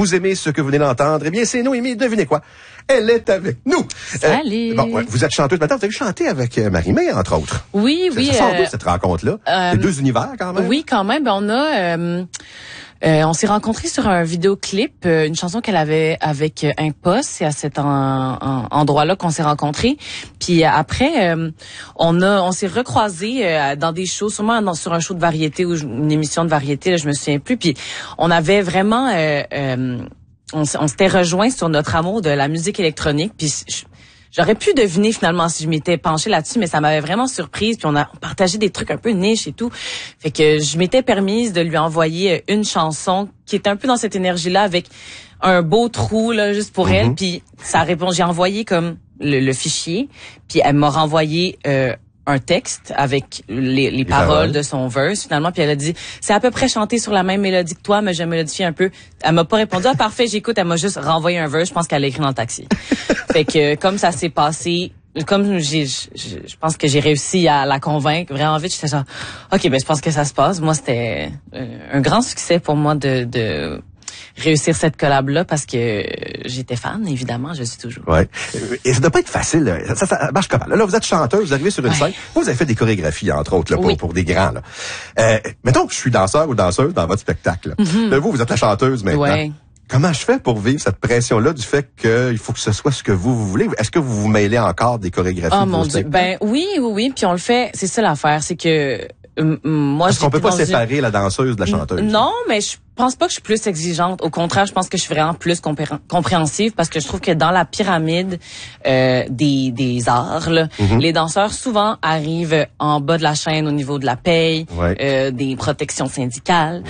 vous aimez ce que vous venez d'entendre, eh bien, c'est Noémie. Devinez quoi? Elle est avec nous. Salut. Vous êtes chanteuse maintenant. Vous avez chanté avec Marie-Mé, entre autres. Oui. Ça sort d'où, cette rencontre-là? C'est deux univers, quand même. Oui, quand même. On s'est rencontrés sur un vidéoclip, une chanson qu'elle avait avec Impost. C'est à cet endroit-là qu'on s'est rencontrés. Puis après, on s'est recroisés dans des shows, sûrement sur un show de variété ou une émission de variété, là, je me souviens plus. Puis on avait vraiment... on s'était rejoints sur notre amour de la musique électronique. Puis j'aurais pu deviner finalement si je m'étais penchée là-dessus, mais ça m'avait vraiment surprise. Puis on partagé des trucs un peu niche et tout. Fait que je m'étais permise de lui envoyer une chanson qui était un peu dans cette énergie-là avec un beau trou là juste pour elle. Puis ça répond. J'ai envoyé comme le fichier. Puis elle m'a renvoyé un texte avec les paroles de son verse finalement, puis elle a dit c'est à peu près chanté sur la même mélodie que toi, mais j'ai modifié un peu. Elle m'a pas répondu parfait, j'écoute, elle m'a juste renvoyé un verse, je pense qu'elle l'a écrit dans le taxi. Fait que comme ça s'est passé, comme je pense que j'ai réussi à la convaincre vraiment vite, j'étais genre OK, ben je pense que ça se passe. Moi c'était un grand succès pour moi de réussir cette collab-là parce que j'étais fan, évidemment, je suis toujours. Ouais. Et ça doit pas être facile. Ça marche comment? Là, vous êtes chanteuse, vous arrivez sur une scène. Vous avez fait des chorégraphies, entre autres, là, pour des grands. Là. Mettons que je suis danseur ou danseuse dans votre spectacle. Là, vous êtes la chanteuse maintenant. Ouais. Comment je fais pour vivre cette pression-là du fait qu'il faut que ce soit ce que vous voulez? Est-ce que vous vous mêlez encore des chorégraphies? Oh mon Dieu. Ben oui. Puis on le fait. C'est ça l'affaire, c'est que moi. Est-ce qu'on peut pas séparer la danseuse de la chanteuse? Non, mais je pense pas que je suis plus exigeante. Au contraire, je pense que je suis vraiment plus compréhensive parce que je trouve que dans la pyramide des arts, là, les danseurs souvent arrivent en bas de la chaîne au niveau de la paye, des protections syndicales,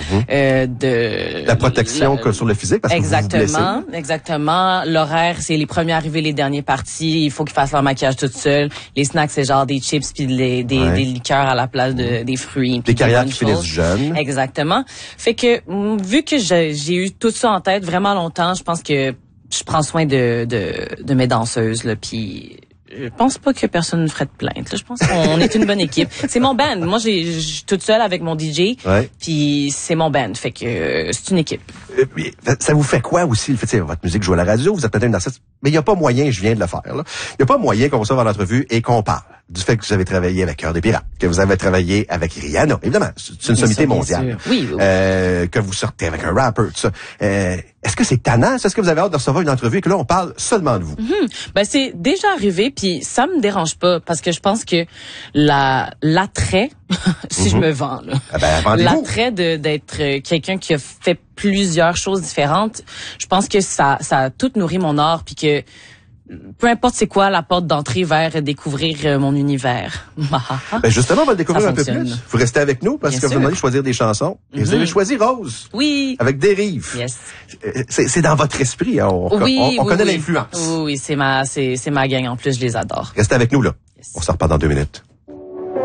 de la protection sur le physique parce que exactement. L'horaire, c'est les premiers arrivés, les derniers partis. Il faut qu'ils fassent leur maquillage tout seuls. Les snacks, c'est genre des chips puis des liqueurs à la place des fruits. Des carrières qui finissent jeunes. Exactement. Fait que vu que j'ai eu tout ça en tête vraiment longtemps, je pense que je prends soin de mes danseuses là, puis je pense pas que personne ne ferait de plainte. Là. Je pense qu'on est une bonne équipe. C'est mon band. Moi, je suis toute seule avec mon DJ, puis c'est mon band. Fait que c'est une équipe. Ça vous fait quoi aussi? Votre musique joue à la radio, vous êtes peut-être une artiste, mais il n'y a pas moyen, je viens de le faire. Il n'y a pas moyen qu'on reçoive en entrevue et qu'on parle du fait que vous avez travaillé avec Cœur des Pirates, que vous avez travaillé avec Rihanna. Évidemment, c'est une sommité mondiale. Oui. Que vous sortez avec un rapper, tout ça. Est-ce que c'est tannant? Est-ce que vous avez hâte de recevoir une entrevue et que là, on parle seulement de vous? Ben, c'est déjà arrivé, puis ça me dérange pas, parce que je pense que l'attrait, si je me vends, là, l'attrait d'être quelqu'un qui a fait plusieurs choses différentes, je pense que ça a tout nourri mon art, puis que peu importe c'est quoi la porte d'entrée vers découvrir mon univers. Ben justement, on va le découvrir un peu plus. Vous restez avec nous parce que vous allez choisir des chansons. Et vous avez choisi Rose. Oui. Avec Dérive. Yes. C'est dans votre esprit. Hein? On connaît l'influence. Oui, c'est ma gang. En plus, je les adore. Restez avec nous, là. Yes. On se repart dans 2 minutes.